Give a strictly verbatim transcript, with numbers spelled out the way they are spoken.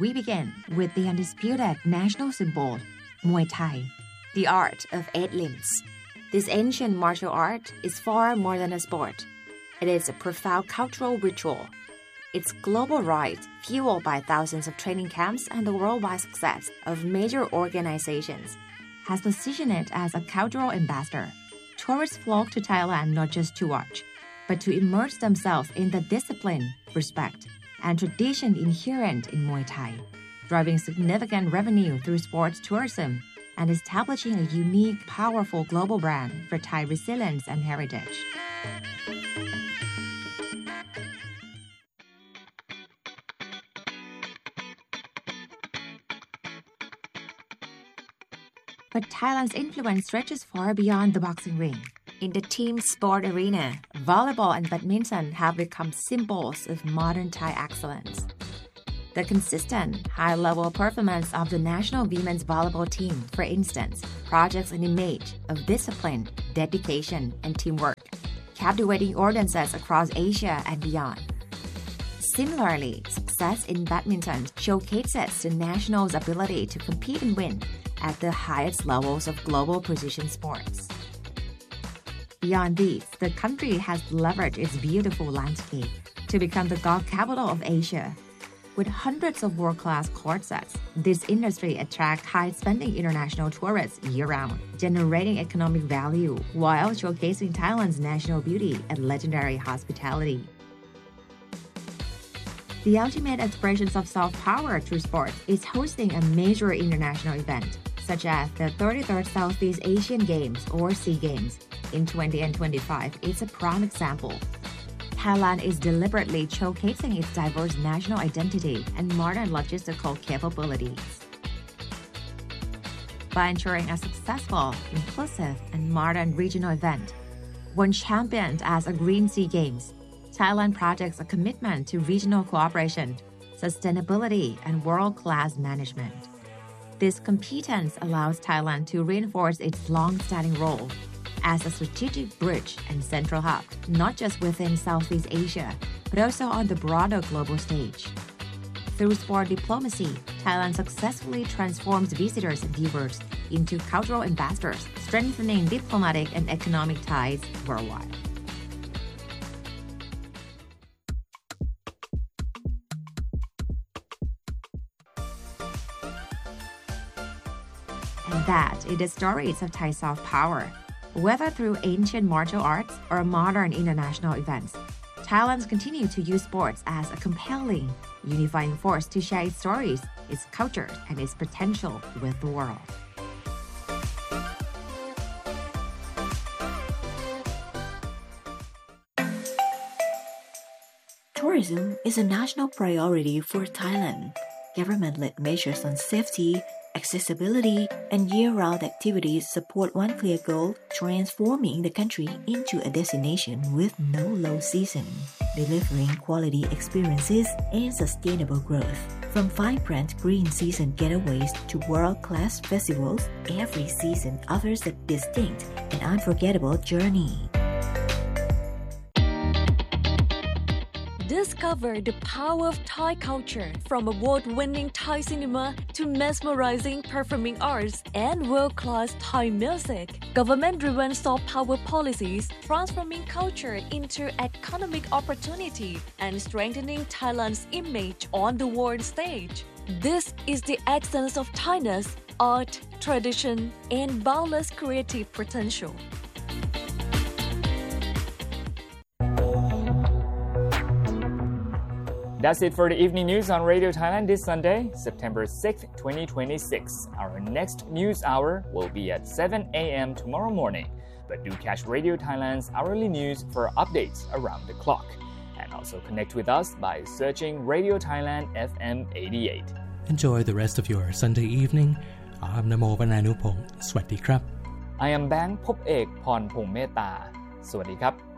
We begin with the undisputed national symbol, Muay Thai, the art of eight limbs. This ancient martial art is far more than a sport. It is a profound cultural ritual. Its global rise, fueled by thousands of training camps and the worldwide success of major organizations, has positioned it as a cultural ambassador. Tourists flock to Thailand not just to watch, but to immerse themselves in the discipline, respect, and tradition inherent in Muay Thai, driving significant revenue through sports tourism and establishing a unique, powerful global brand for Thai resilience and heritage. But Thailand's influence stretches far beyond the boxing ring. In the team sport arena, volleyball and badminton have become symbols of modern Thai excellence. The consistent, high-level performance of the national women's volleyball team, for instance, projects an image of discipline, dedication, and teamwork, captivating audiences across Asia and beyond. Similarly, success in badminton showcases the national's ability to compete and win at the highest levels of global precision sports. Beyond these, the country has leveraged its beautiful landscape to become the golf capital of Asia. With hundreds of world-class court sets, this industry attracts high-spending international tourists year-round, generating economic value while showcasing Thailand's national beauty and legendary hospitality. The ultimate expression of soft power through sport is hosting a major international event, such as the thirty-third Southeast Asian Games or SEA Games in twenty twenty-five is a prime example. Thailand is deliberately showcasing its diverse national identity and modern logistical capabilities. By ensuring a successful, inclusive, and modern regional event, one championed as a Green Sea Games, Thailand projects a commitment to regional cooperation, sustainability, and world-class management. This competence allows Thailand to reinforce its long-standing role as a strategic bridge and central hub, not just within Southeast Asia, but also on the broader global stage. Through sport diplomacy, Thailand successfully transforms visitors and viewers into cultural ambassadors, strengthening diplomatic and economic ties worldwide. And that is the stories of Thai soft power. Whether through ancient martial arts or modern international events, Thailand continues to use sports as a compelling, unifying force to share its stories, its culture, and its potential with the world. Tourism is a national priority for Thailand. Government-led measures on safety, accessibility, and year-round activities support one clear goal, transforming the country into a destination with no low season, delivering quality experiences and sustainable growth. From vibrant green season getaways to world-class festivals, every season offers a distinct and unforgettable journey. Discover the power of Thai culture, from award-winning Thai cinema to mesmerizing performing arts and world-class Thai music. Government-driven soft power policies transforming culture into economic opportunity and strengthening Thailand's image on the world stage. This is the essence of Thailand's art, tradition, and boundless creative potential. That's it for the evening news on Radio Thailand this Sunday, September sixth, twenty twenty-six. Our next news hour will be at seven a.m. tomorrow morning, but do catch Radio Thailand's hourly news for updates around the clock. And also connect with us by searching Radio Thailand F M eighty-eight. Enjoy the rest of your Sunday evening. I'm Namo Vananupong. สวัสดีครับ I am Bang Pop Ek Pon Pong Meta. สวัสดีครับ